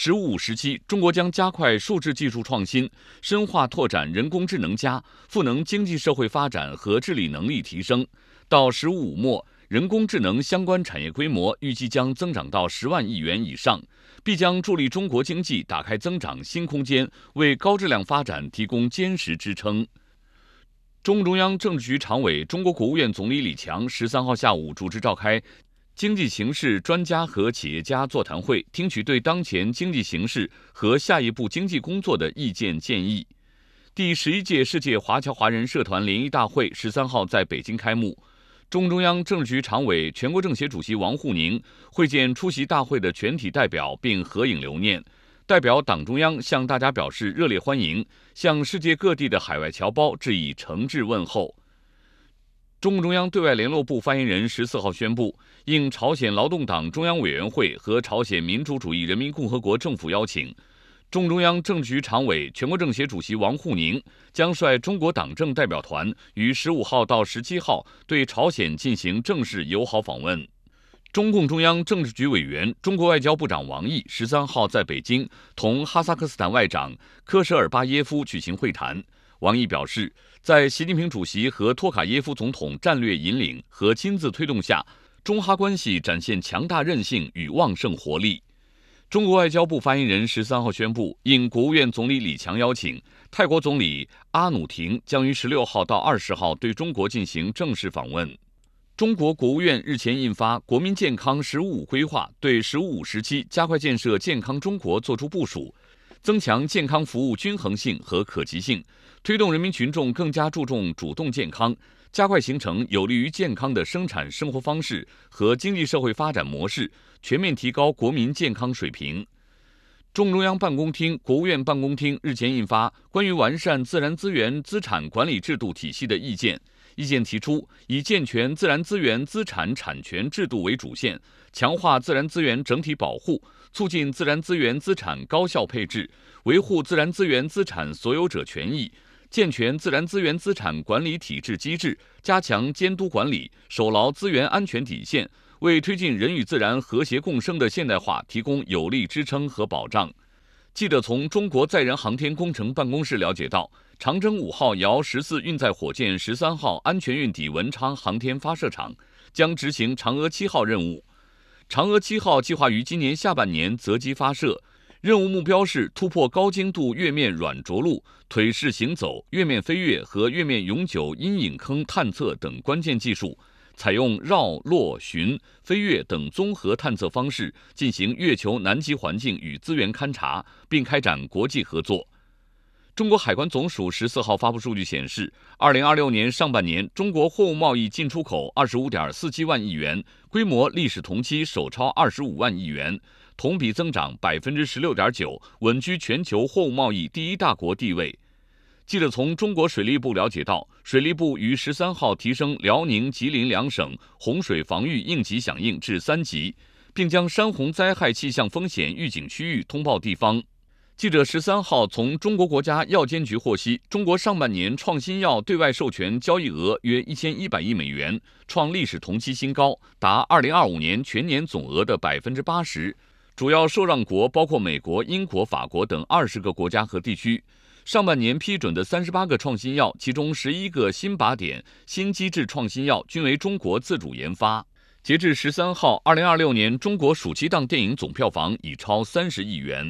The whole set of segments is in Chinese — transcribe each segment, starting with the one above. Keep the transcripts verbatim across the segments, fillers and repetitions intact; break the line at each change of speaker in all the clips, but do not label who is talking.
十五五”时期，中国将加快数字技术创新，深化拓展人工智能加赋能经济社会发展和治理能力提升。到“十五五”末，人工智能相关产业规模预计将增长到十万亿元以上，必将助力中国经济打开增长新空间，为高质量发展提供坚实支撑。中共中央政治局常委、中国国务院总理李强十三号下午主持召开经济形势专家和企业家座谈会，听取对当前经济形势和下一步经济工作的意见建议。第十一届世界华侨华人社团联谊大会十三号在北京开幕。中共中央政治局常委、全国政协主席王沪宁会见出席大会的全体代表并合影留念，代表党中央向大家表示热烈欢迎，向世界各地的海外侨胞致以诚挚问候。中共中央对外联络部发言人十四号宣布，应朝鲜劳动党中央委员会和朝鲜民主主义人民共和国政府邀请，中共中央政治局常委、全国政协主席王沪宁将率中国党政代表团于十五号到十七号对朝鲜进行正式友好访问。中共中央政治局委员、中国外交部长王毅十三号在北京同哈萨克斯坦外长科舍尔巴耶夫举行会谈。王毅表示，在习近平主席和托卡耶夫总统战略引领和亲自推动下，中哈关系展现强大韧性与旺盛活力。中国外交部发言人十三号宣布，应国务院总理李强邀请，泰国总理阿努廷将于十六号到二十号对中国进行正式访问。中国国务院日前印发《国民健康“十五五”规划》，对“十五五”时期加快建设健康中国作出部署，增强健康服务均衡性和可及性，推动人民群众更加注重主动健康，加快形成有利于健康的生产生活方式和经济社会发展模式，全面提高国民健康水平。中共中央办公厅、国务院办公厅日前印发《关于完善自然资源资产管理制度体系的意见》，意见提出，以健全自然资源资产产权制度为主线，强化自然资源整体保护，促进自然资源资产高效配置，维护自然资源资产所有者权益，健全自然资源资产管理体制机制，加强监督管理，守牢资源安全底线，为推进人与自然和谐共生的现代化提供有力支撑和保障。记者从中国载人航天工程办公室了解到，长征五号遥十四运载火箭十三号安全运抵文昌航天发射场，将执行嫦娥七号任务。嫦娥七号计划于今年下半年择机发射，任务目标是突破高精度月面软着陆、腿式行走、月面飞跃和月面永久阴影坑探测等关键技术，采用绕、落、巡、飞跃等综合探测方式进行月球南极环境与资源勘察，并开展国际合作。中国海关总署十四号发布数据显示，二零二六年上半年，中国货物贸易进出口二十五点四七万亿元，规模历史同期首超二十五万亿元，同比增长百分之十六点九，稳居全球货物贸易第一大国地位。记者从中国水利部了解到，水利部于十三号提升辽宁、吉林两省洪水防御应急响应至三级，并将山洪灾害气象风险预警区域通报地方。记者十三号从中国国家药监局获悉，中国上半年创新药对外授权交易额约一千一百亿美元，创历史同期新高，达二零二五年全年总额的百分之八十。主要受让国包括美国、英国、法国等二十个国家和地区。上半年批准的三十八个创新药，其中十一个新靶点、新机制创新药均为中国自主研发。截至十三号，二零二六年中国暑期档电影总票房已超三十亿元。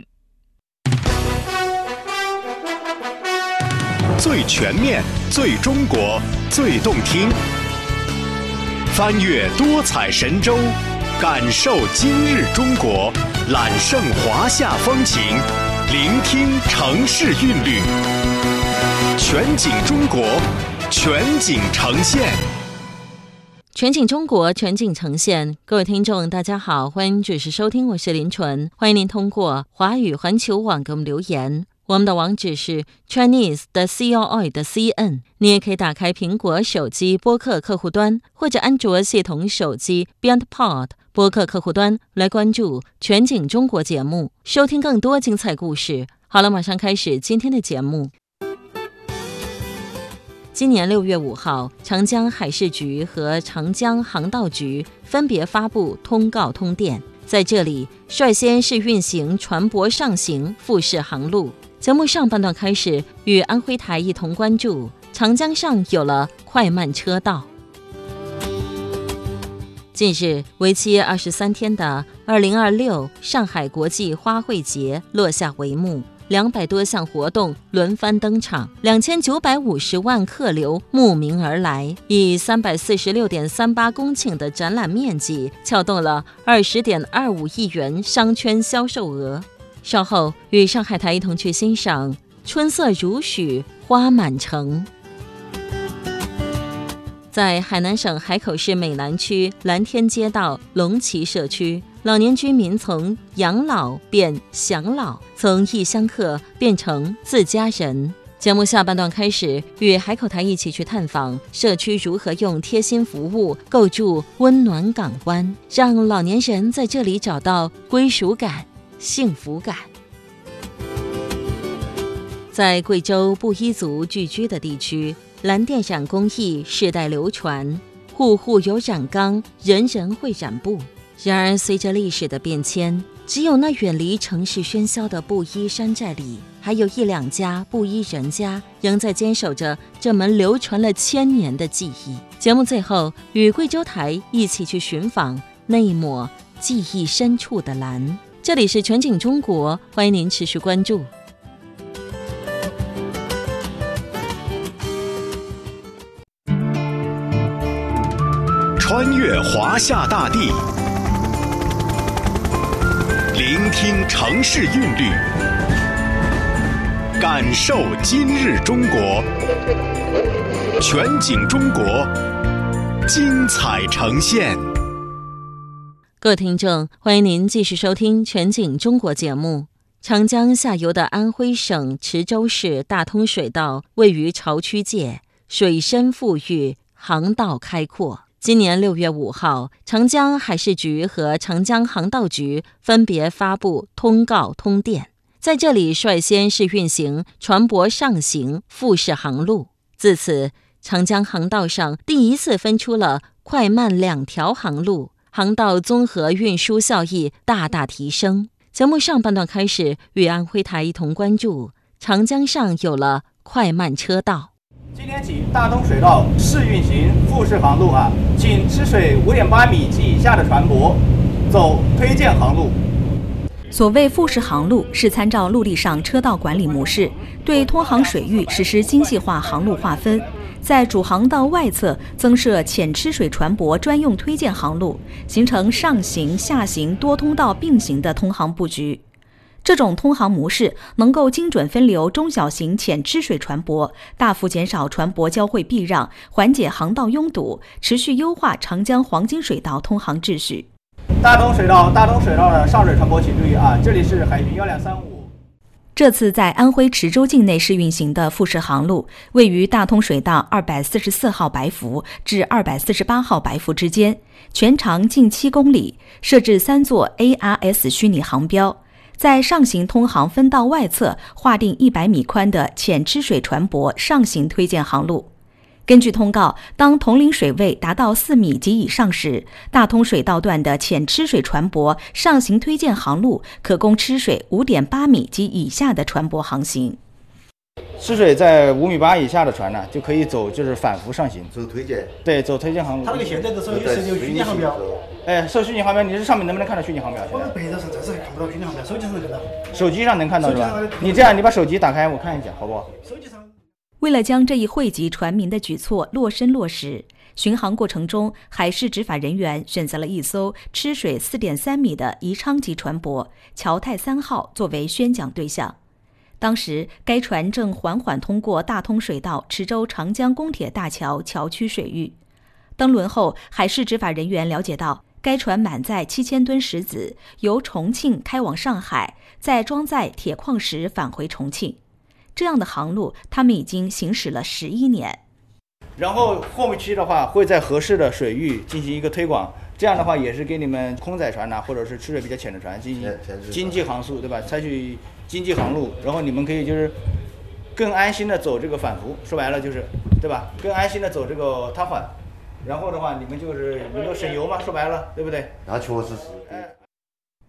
最全面、最中国、最动听，翻越多彩神州，感受今日中国，揽胜华夏风情，聆听城市韵律，全景中国，全景呈现。
全景中国，全景呈现。各位听众大家好，欢迎准时收听，我是林纯，欢迎您通过华语环球网给我们留言。我们的网址是 Chinese 的 C O I 的 C N， 你也可以打开苹果手机播客客户端或者安卓系统手机 BeyondPod 播客客户端来关注全景中国节目，收听更多精彩故事。好了，马上开始今天的节目。今年六月五号，长江海事局和长江航道局分别发布通告通电， 在这里率先试运行船舶上行复式航路。节目上半段开始，与安徽台一同关注长江上有了快慢车道。近日，为期二十三天的二零二六上海国际花卉节落下帷幕，两百多项活动轮番登场，两千九百五十万客流慕名而来，以三百四十六点三八公顷的展览面积，撬动了二十点二五亿元商圈销售额。稍后与上海台一同去欣赏春色如许，花满城。在海南省海口市美南区蓝天街道龙旗社区，老年居民从养老变享老，从异乡客变成自家人。节目下半段开始，与海口台一起去探访社区如何用贴心服务构筑温暖港湾，让老年人在这里找到归属感、幸福感。在贵州布依族聚居的地区，蓝靛染工艺世代流传，户户有染缸，人人会染布。然而随着历史的变迁，只有那远离城市喧嚣的布依山寨里，还有一两家布依人家仍在坚守着这门流传了千年的技艺。节目最后与贵州台一起去寻访那一抹记忆深处的蓝。这里是全景中国，欢迎您持续关注。
穿越华夏大地，聆听城市韵律，感受今日中国。全景中国，精彩呈现。
各位听众，欢迎您继续收听全景中国节目。长江下游的安徽省池州市大通水道位于潮区界，水深富裕，航道开阔。今年六月五号，长江海事局和长江航道局分别发布通告通电，在这里率先试运行船舶上行复式航路。自此，长江航道上第一次分出了快慢两条航路，航道综合运输效益大大提升。节目上半段开始，与安徽台一同关注长江上有了快慢车道。
今天起，大通水道试运行复式航路啊，请吃水五点八米及以下的船舶走推荐航路。
所谓复式航路，是参照陆地上车道管理模式，对通航水域实施精细化航路划分，在主航道外侧增设浅吃水船舶专用推荐航路，形成上行、下行多通道并行的通航布局。这种通航模式能够精准分流中小型浅吃水船舶，大幅减少船舶交汇避让，缓解航道拥堵，持续优化长江黄金水道通航秩序。
大通水道，大通水道的上水船舶请注意啊，这里是海巡幺两三五。
这次在安徽池州境内试运行的复式航路，位于大通水道二百四十四号白浮至二百四十八号白浮之间，全长近七公里，设置三座 A R S 虚拟航标。在上行通航分道外侧划定一百米宽的浅吃水船舶上行推荐航路。根据通告，当统领水位达到四米及以上时，大通水道段的浅吃水船舶上行推荐航路可供吃水五点八米及以下的船舶航行。
吃水在五米八以下的船呢，就可以走就是反浮上行，
走推荐。
对，走推荐航路。
它这个现在的时候有设有虚拟航标。
哎，设虚拟航标，你这上面能不能看到虚拟航标？
我们白着上暂时还看不到虚拟航标，手机上能看到。
手机上能看到是吧？你这样，你把手机打开，我看一下，好不好？
手机上。
为了将这一惠及船民的举措落身落实，巡航过程中，海事执法人员选择了一艘吃水 四点三米的宜昌级船舶“侨泰三号”作为宣讲对象。当时，该船正缓缓通过大通水道池州长江公铁大桥桥区水域。登轮后，海事执法人员了解到，该船满载七千吨石子，由重庆开往上海，再装载铁矿石返回重庆。这样的航路，他们已经行驶了十一年。
然后后期的话，会在合适的水域进行一个推广，这样的话也是给你们空载船呐、啊，或者是吃水比较浅的船进行经济航速，对吧？采取经济航路，然后你们可以就是更安心的走这个反浮，说白了就是，对吧？更安心的走这个踏缓，然后的话你们就是能够省油嘛，说白了，对不对？
那确实是。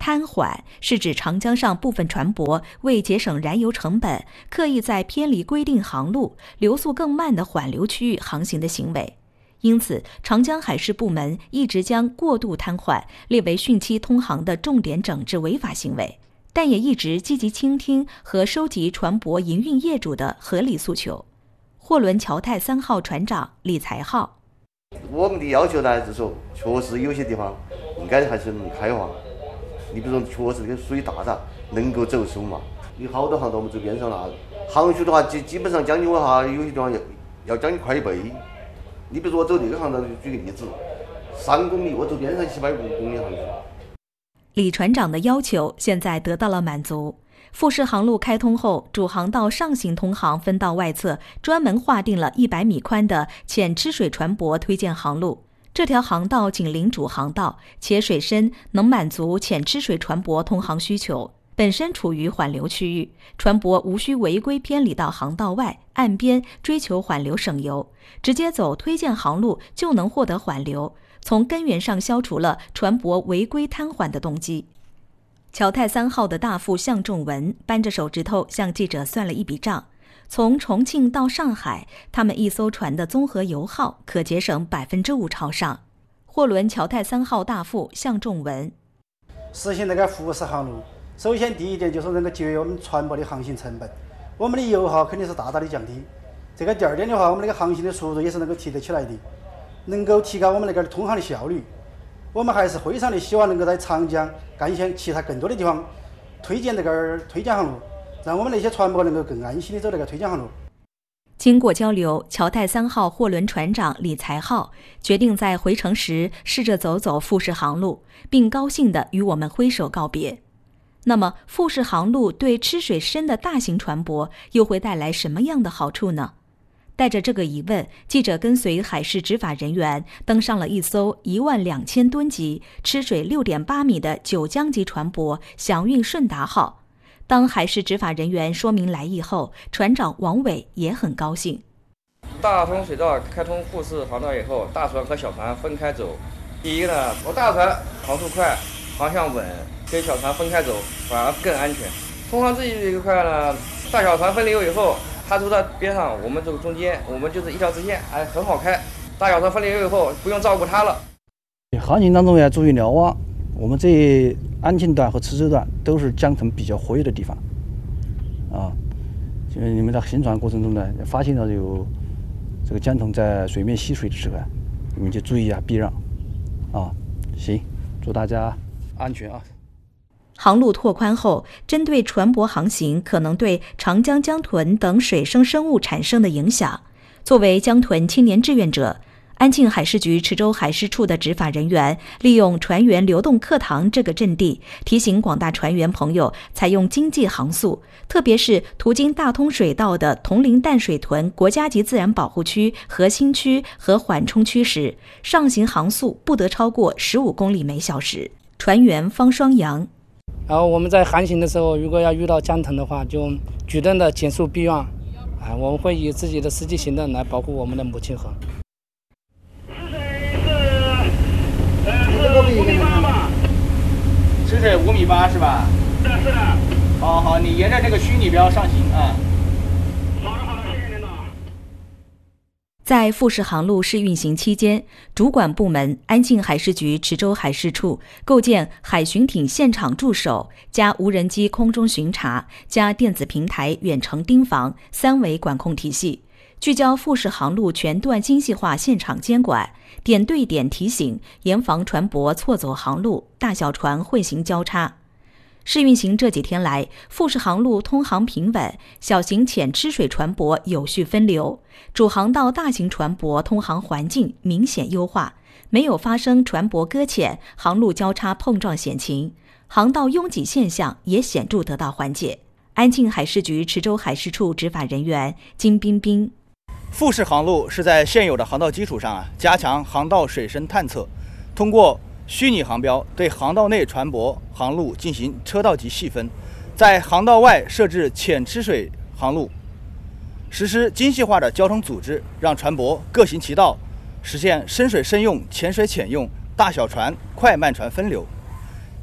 瘫缓是指长江上部分船舶为节省燃油成本，刻意在偏离规定航路、流速更慢的缓流区域航行的行为。因此，长江海事部门一直将过度瘫痪列为汛期通航的重点整治违法行为，但也一直积极倾听和收集船舶营运业主的合理诉求。货轮侨泰三号船长李才浩：
我们的要求呢，就是说，确实有些地方应该还是能开放。你比如说，确实这个水大了，能够走手嘛。有好多航道我们走边上了，航速的话，基基本上将近我哈，有些地方要要将近快一倍。你比如说我走这个航道，举个例子，三公里，我走边上七百五公里航速。
李船长的要求现在得到了满足。富士航路开通后，主航道上行通航分道外侧专门划定了一百米宽的浅吃水船舶推荐航路。这条航道紧邻主航道，且水深能满足浅吃水船舶通航需求。本身处于缓流区域，船舶无需违规偏离到航道外岸边追求缓流省油，直接走推荐航路就能获得缓流，从根源上消除了船舶违规瘫痪的动机。侨泰三号的大副向仲文扳着手指头向记者算了一笔账，从重庆到上海，他们一艘船的综合油耗可节省百分之五朝上。货轮侨泰三号大副向仲文：
实行那个富士航路，首先第一点就是能够节约我们船舶的航行成本，我们的油耗肯定是大大的降低。这个第二点的话，我们那个航行的速度也是能够提得起来的，能够提高我们那个通航的效率。我们还是非常的希望能够在长江、赣县其他更多的地方推荐这个推荐航路，让我们那些船舶能够更安心的走这个推荐航路。
经过交流，侨泰三号货轮船长李才浩决定在回程时试着走走富士航路，并高兴地与我们挥手告别。那么，富士航路对吃水深的大型船舶又会带来什么样的好处呢？带着这个疑问，记者跟随海事执法人员登上了一艘一万两千吨级、吃水六点八米的九江级船舶“祥运顺达号”。当海事执法人员说明来意后，船长王伟也很高兴。
大通水道开通富士航道以后，大船和小船分开走。第一呢，我大船航速快，航向稳，跟小船分开走反而更安全。通航这一块呢，大小船分流以后，它走到边上，我们走中间，我们就是一条直线，哎，很好开。大小船分流以后，不用照顾它了。
航行当中要注意瞭望，我们这安庆段和池州段都是江豚比较活跃的地方，啊，就是你们在行船过程中呢，发现到有这个江豚在水面吸水的时候，你们就注意啊，避让，啊，行，祝大家安全啊。
航路拓宽后，针对船舶航行可能对长江江豚等水生生物产生的影响，作为江豚青年志愿者，安庆海事局池州海事处的执法人员利用船员流动课堂这个阵地，提醒广大船员朋友采用经济航速，特别是途经大通水道的铜陵淡水屯国家级自然保护区核心区和缓冲区时，上行航速不得超过十五公里每小时。船员方双阳。
然后我们在航行的时候，如果要遇到江豚的话，就主动的减速避让，啊，我们会以自己的实际行动来保护我们的母亲河。
吃水是呃五米八吧？吃水五米八是吧？是的，是的。好好，你沿着这个虚拟标上行啊。好的，好的，谢谢领导。
在富士航路试运行期间，主管部门安庆海事局池州海事处构建海巡艇现场驻守加无人机空中巡查加电子平台远程盯防三维管控体系，聚焦富士航路全段精细化现场监管，点对点提醒，严防船舶错走航路、大小船混行交叉。试运行这几天来，富士航路通航平稳，小型浅吃水船舶有序分流，主航道大型船舶通航环境明显优化，没有发生船舶搁浅、航路交叉碰撞险情，航道拥挤现象也显著得到缓解。安庆海事局池州海事处执法人员金彬彬：
富士航路是在现有的航道基础上啊，加强航道水深探测，通过虚拟航标对航道内船舶航路进行车道级细分，在航道外设置浅吃水航路，实施精细化的交通组织，让船舶各行其道，实现深水深用、浅水浅用、大小船、快慢船分流。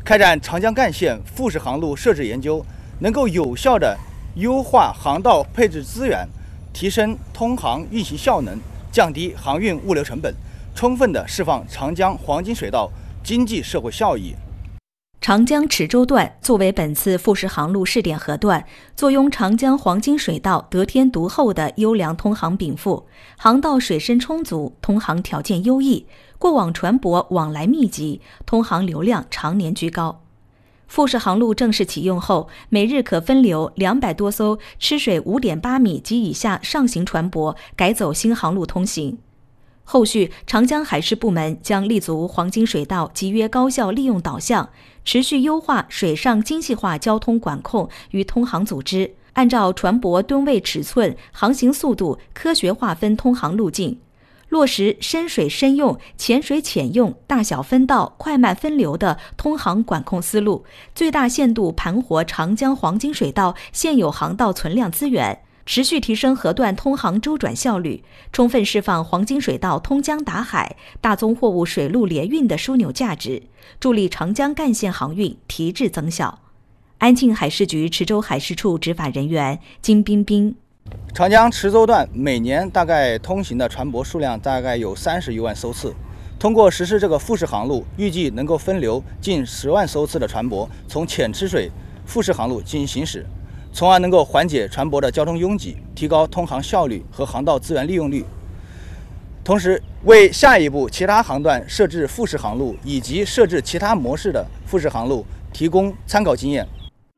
开展长江干线复式航路设置研究，能够有效地优化航道配置资源，提升通航运行效能，降低航运物流成本，充分地释放长江黄金水道经济社会效益。
长江池州段作为本次复式航路试点河段，坐拥长江黄金水道得天独厚的优良通航禀赋，航道水深充足，通航条件优异，过往船舶往来密集，通航流量常年居高。复式航路正式启用后，每日可分流两百多艘吃水 五点八 米及以下上行船舶改走新航路通行。后续，长江海事部门将立足黄金水道集约高效利用导向，持续优化水上精细化交通管控与通航组织，按照船舶吨位尺寸、航行速度科学划分通航路径，落实深水深用、浅水浅用、大小分道、快慢分流的通航管控思路，最大限度盘活长江黄金水道现有航道存量资源，持续提升河段通航周转效率，充分释放黄金水道通江达海、大宗货物水陆联运的枢纽价值，助力长江干线航运提质增效。安庆海事局池州海事处执法人员金彬彬。
长江池州段每年大概通行的船舶数量大概有三十余万艘次，通过实施这个复式航路，预计能够分流近十万艘次的船舶从浅吃水复式航路进行行驶，从而能够缓解船舶的交通拥挤，提高通航效率和航道资源利用率，同时为下一步其他航段设置复式航路以及设置其他模式的复式航路提供参考经验。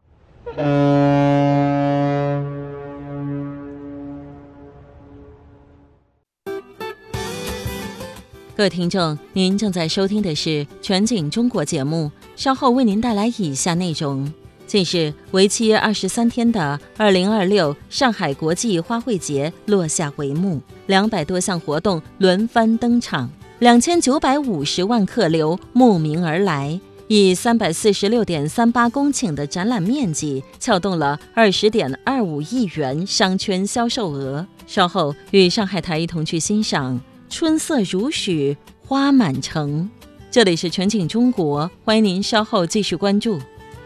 各位听众，您正在收听的是全景中国节目，稍后为您带来以下内容。近日，为期二十三天的二零二六上海国际花卉节落下帷幕，两百多项活动轮番登场，两千九百五十万客流慕名而来，以三百四十六点三八公顷的展览面积，撬动了二十点二五亿元商圈销售额。稍后与上海台一同去欣赏春色如许，花满城。这里是全景中国，欢迎您稍后继续关注。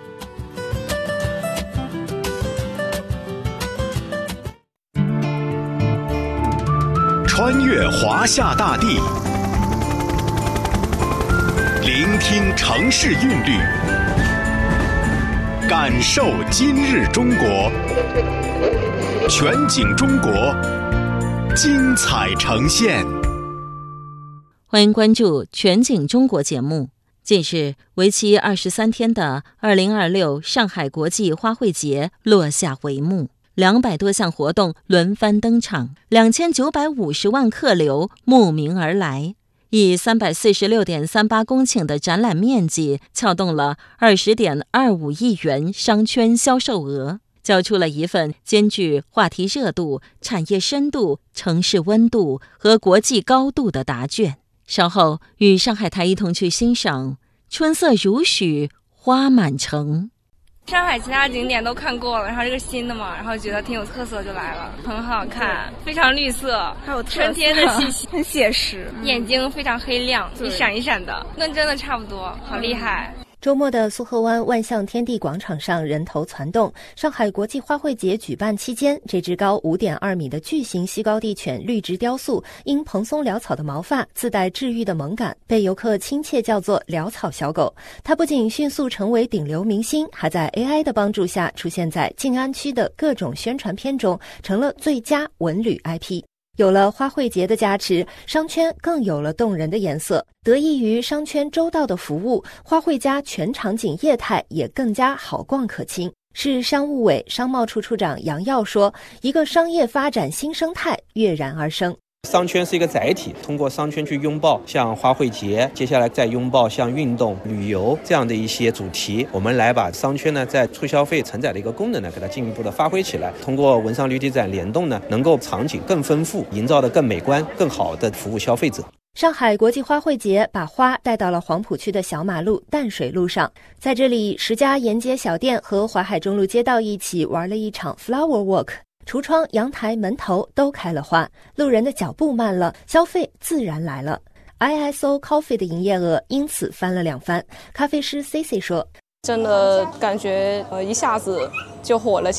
穿越华夏大地，聆听城市韵律，感受今日中国。全景中国，精彩呈现。
欢迎关注全景中国节目。近日，为期二十三天的二零二六上海国际花卉节落下帷幕，两百多项活动轮番登场，两千九百五十万客流慕名而来，以三百四十六点三八公顷的展览面积，撬动了二十点二五亿元商圈销售额，交出了一份兼具话题热度、产业深度、城市温度和国际高度的答卷。稍后与上海台一同去欣赏春色如许，花满城。
上海其他景点都看过了，然后这个新的嘛，然后觉得挺有特色就来了，很好看，非常绿色，还有春天的气息，很写实，眼睛非常黑亮，一闪一闪的，跟真的差不多，好厉害。
周末的苏河湾万象天地广场上人头攒动。上海国际花卉节举办期间，这只高 五点二米的巨型西高地犬绿植雕塑，因蓬松潦草的毛发自带治愈的萌感，被游客亲切叫做潦草小狗。它不仅迅速成为顶流明星，还在 A I 的帮助下出现在静安区的各种宣传片中，成了最佳文旅 I P。有了花卉节的加持，商圈更有了动人的颜色。得益于商圈周到的服务，花卉家全场景业态也更加好逛可亲。市商务委商贸处处长杨耀说，一个商业发展新生态跃然而生。
商圈是一个载体，通过商圈去拥抱像花卉节，接下来再拥抱像运动、旅游这样的一些主题，我们来把商圈呢在促消费承载的一个功能呢给它进一步的发挥起来。通过文商旅体展联动呢，能够场景更丰富，营造的更美观，更好的服务消费者。
上海国际花卉节把花带到了黄浦区的小马路淡水路上，在这里十家沿街小店和淮海中路街道一起玩了一场 flower walk，橱窗、阳台、门头都开了花，路人的脚步慢了，消费自然来了。I S O Coffee 的营业额因此翻了两番。咖啡师 C C 说，
真的感觉呃一下子就火了起来。